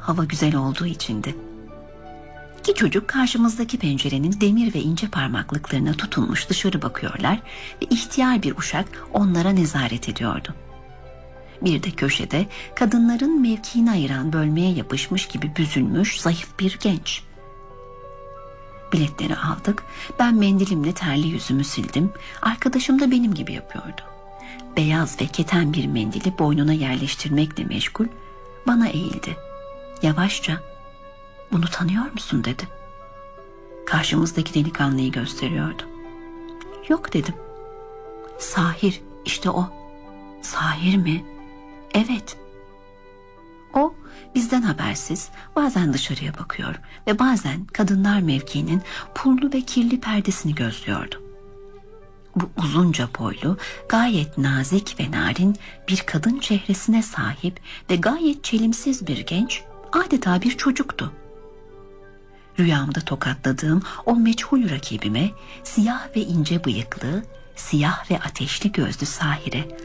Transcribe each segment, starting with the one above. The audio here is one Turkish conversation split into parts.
hava güzel olduğu içindi. İki çocuk karşımızdaki pencerenin demir ve ince parmaklıklarına tutunmuş dışarı bakıyorlar ve ihtiyar bir uşak onlara nezaret ediyordu. Bir de köşede kadınların mevkiini ayıran bölmeye yapışmış gibi büzülmüş zayıf bir genç. Biletleri aldık, ben mendilimle terli yüzümü sildim, arkadaşım da benim gibi yapıyordu. Beyaz ve keten bir mendili boynuna yerleştirmekle meşgul, bana eğildi. Yavaşça, "Bunu tanıyor musun?" dedi. Karşımızdaki delikanlıyı gösteriyordu. "Yok," dedim. "Sahir, işte o." "Sahir mi?" "Evet." O bizden habersiz bazen dışarıya bakıyor ve bazen kadınlar mevkiinin pullu ve kirli perdesini gözlüyordu. Bu uzunca boylu, gayet nazik ve narin bir kadın çehresine sahip ve gayet çelimsiz bir genç adeta bir çocuktu. Rüyamda tokatladığım o meçhul rakibime siyah ve ince bıyıklı, siyah ve ateşli gözlü Sahir'e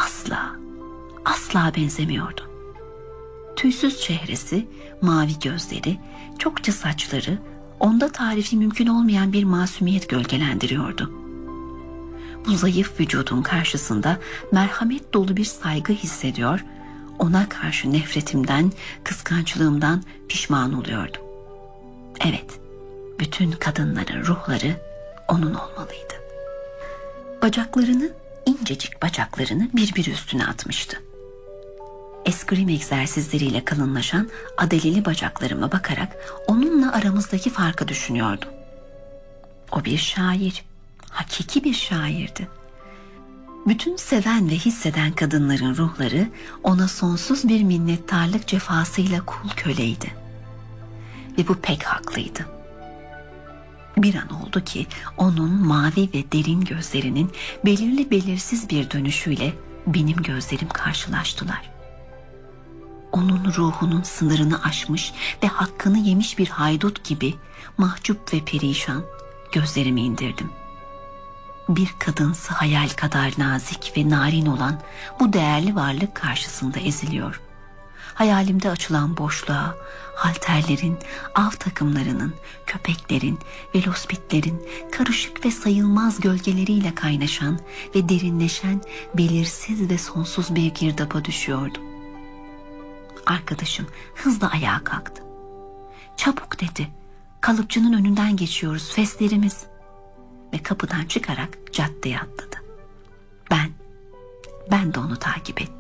asla benzemiyordu. Tüysüz çehresi, mavi gözleri, çokça saçları onda tarifi mümkün olmayan bir masumiyet gölgelendiriyordu. Bu zayıf vücudun karşısında merhamet dolu bir saygı hissediyor, ona karşı nefretimden, kıskançlığımdan pişman oluyordum. Evet, bütün kadınların ruhları onun olmalıydı. Bacaklarını, incecik bacaklarını birbiri üstüne atmıştı. Eskrim egzersizleriyle kalınlaşan adeleli bacaklarıma bakarak onunla aramızdaki farkı düşünüyordum. O bir şair, hakiki bir şairdi. Bütün seven ve hisseden kadınların ruhları ona sonsuz bir minnettarlık cefasıyla kul köleydi. Ve bu pek haklıydı. Bir an oldu ki onun mavi ve derin gözlerinin belirli belirsiz bir dönüşüyle benim gözlerim karşılaştılar. Onun ruhunun sınırını aşmış ve hakkını yemiş bir haydut gibi mahcup ve perişan gözlerimi indirdim. Bir kadınsı hayal kadar nazik ve narin olan bu değerli varlık karşısında eziliyor. Hayalimde açılan boşluğa, halterlerin, av takımlarının, köpeklerin, velospitlerin karışık ve sayılmaz gölgeleriyle kaynaşan ve derinleşen belirsiz ve sonsuz bir girdaba düşüyordum. Arkadaşım hızla ayağa kalktı. "Çabuk," dedi. "Kalıpçının önünden geçiyoruz, feslerimiz." Ve kapıdan çıkarak caddeye atladı. Ben de onu takip ettim.